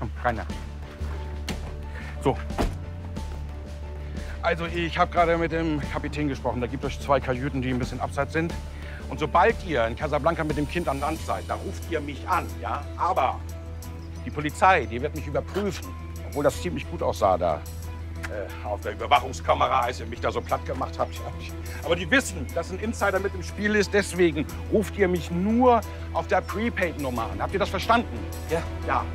Komm, rein da. So. Also, ich habe gerade mit dem Kapitän gesprochen. Da gibt es 2 Kajüten, die ein bisschen abseits sind. Und sobald ihr in Casablanca mit dem Kind an Land seid, da ruft ihr mich an, ja? Aber die Polizei, die wird mich überprüfen. Obwohl das ziemlich gut aussah da. Auf der Überwachungskamera, als ihr mich da so platt gemacht habt. Aber die wissen, dass ein Insider mit im Spiel ist. Deswegen ruft ihr mich nur auf der Prepaid-Nummer an. Habt ihr das verstanden? Ja. Ja.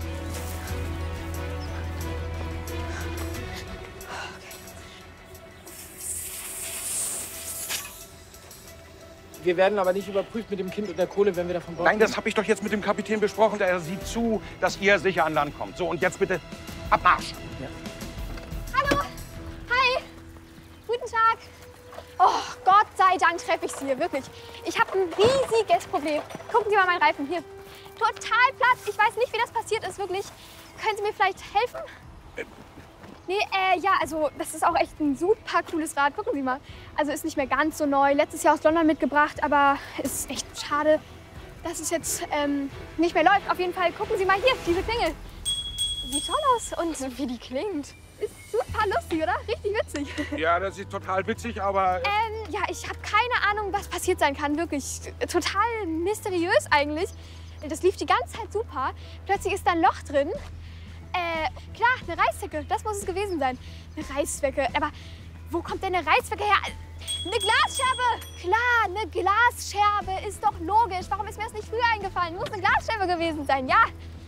Wir werden aber nicht überprüft mit dem Kind und der Kohle, wenn wir davon brauchen. Nein, das habe ich doch jetzt mit dem Kapitän besprochen. Der sieht zu, dass ihr sicher an Land kommt. So, und jetzt bitte Abmarsch. Ja. Hallo. Hi. Guten Tag. Oh, Gott sei Dank treffe ich Sie hier, wirklich. Ich habe ein riesiges Problem. Gucken Sie mal meinen Reifen hier. Total platt. Ich weiß nicht, wie das passiert ist, wirklich. Können Sie mir vielleicht helfen? Nee, ja, also das ist auch echt ein super cooles Rad. Gucken Sie mal. Also ist nicht mehr ganz so neu. Letztes Jahr aus London mitgebracht, aber ist echt schade, dass es jetzt nicht mehr läuft. Auf jeden Fall, gucken Sie mal hier, diese Klingel. Sieht toll aus und wie die klingt. Ist super lustig, oder? Richtig witzig. Ja, das ist total witzig, aber... Ja, ich habe keine Ahnung, was passiert sein kann. Wirklich total mysteriös eigentlich. Das lief die ganze Zeit super. Plötzlich ist da ein Loch drin. Klar, eine Reißzwecke, das muss es gewesen sein. Eine Reißzwecke, aber wo kommt denn eine Reißzwecke her? Eine Glasscherbe! Klar, eine Glasscherbe ist doch logisch. Warum ist mir das nicht früher eingefallen? Muss eine Glasscherbe gewesen sein, ja.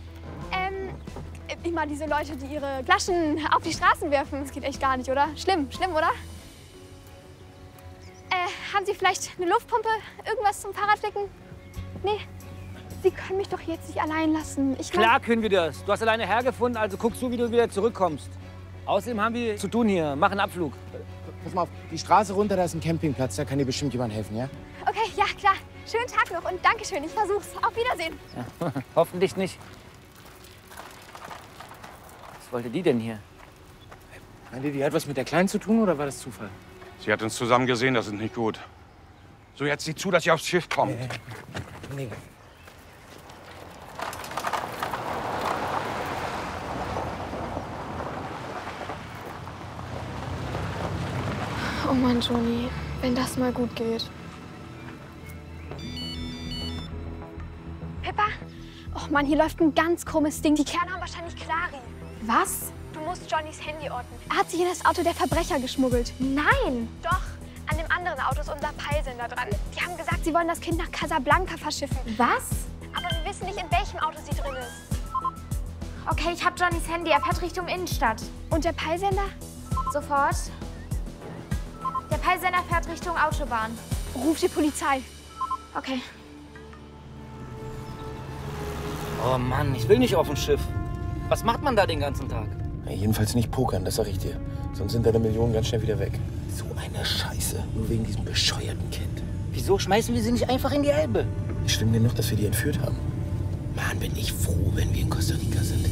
Immer diese Leute, die ihre Flaschen auf die Straßen werfen. Das geht echt gar nicht, oder? Schlimm, schlimm, oder? Haben Sie vielleicht eine Luftpumpe? Irgendwas zum Fahrradflicken? Nee. Sie können mich doch jetzt nicht allein lassen. Klar können wir das. Du hast alleine hergefunden, also guckst du, wie du wieder zurückkommst. Außerdem haben wir zu tun hier. Mach einen Abflug. Pass mal auf, die Straße runter, da ist ein Campingplatz. Da kann dir bestimmt jemand helfen, ja? Okay, ja, klar. Schönen Tag noch und Dankeschön. Ich versuch's. Auf Wiedersehen. Ja, hoffentlich nicht. Was wollte die denn hier? Meint ihr, die hat was mit der Kleinen zu tun oder war das Zufall? Sie hat uns zusammen gesehen, das ist nicht gut. So, jetzt sieh zu, dass ihr aufs Schiff kommt. Nee. Oh Mann, Johnny, wenn das mal gut geht. Pippa? Oh Mann, hier läuft ein ganz krummes Ding. Die Kerle haben wahrscheinlich Clary. Was? Du musst Johnnys Handy orten. Er hat sich in das Auto der Verbrecher geschmuggelt. Nein! Doch, an dem anderen Auto ist unser Peilsender dran. Die haben gesagt, sie wollen das Kind nach Casablanca verschiffen. Was? Aber wir wissen nicht, in welchem Auto sie drin ist. Okay, ich habe Johnnys Handy. Er fährt Richtung Innenstadt. Und der Peilsender? Sofort. Der Peilsender fährt Richtung Autobahn. Ruf die Polizei. Okay. Oh Mann, ich will nicht auf dem Schiff. Was macht man da den ganzen Tag? Ja, jedenfalls nicht pokern, das sag ich dir. Sonst sind deine Millionen ganz schnell wieder weg. So eine Scheiße. Nur wegen diesem bescheuerten Kind. Wieso schmeißen wir sie nicht einfach in die Elbe? Stimmt denn noch, dass wir die entführt haben? Mann, bin ich froh, wenn wir in Costa Rica sind.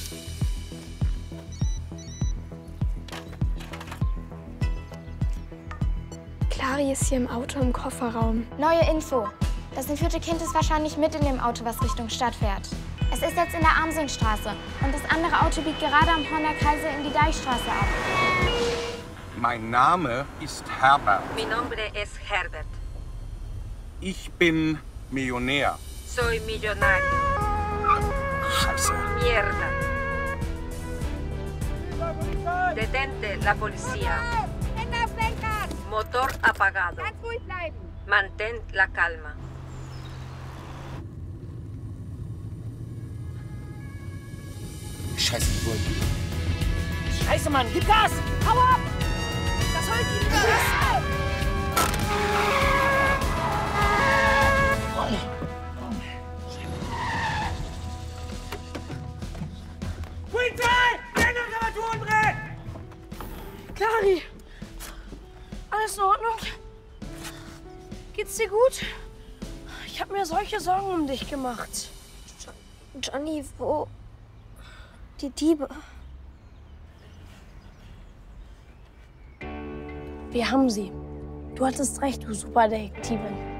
Clary ist hier im Auto im Kofferraum. Neue Info. Das entführte Kind ist wahrscheinlich mit in dem Auto, was Richtung Stadt fährt. Es ist jetzt in der Armsingstraße und das andere Auto biegt gerade am Horner Kreise in die Deichstraße ab. Mein Name ist Herbert. Mi nombre es Herbert. Ich bin Millionär. Soy millonario. Scheiße. Mierda. Detente la policía. Motor apagado. Ganz ruhig bleiben. Mantén la calma. Scheiße, die Bullen. Scheiße, Mann, gib Gas! Hau ab! Das holt ihn Polizei! Reparaturenbrett! Clary! Alles in Ordnung? Geht's dir gut? Ich habe mir solche Sorgen um dich gemacht. Johnny, wo? Die Diebe. Wir haben sie. Du hattest recht, du Superdetektivin.